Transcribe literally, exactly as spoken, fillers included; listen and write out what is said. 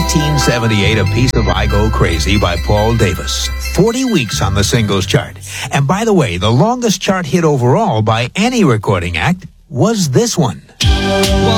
nineteen seventy-eight, A Piece of I Go Crazy by Paul Davis. forty weeks on the singles chart. And by the way, the longest chart hit overall by any recording act was this one.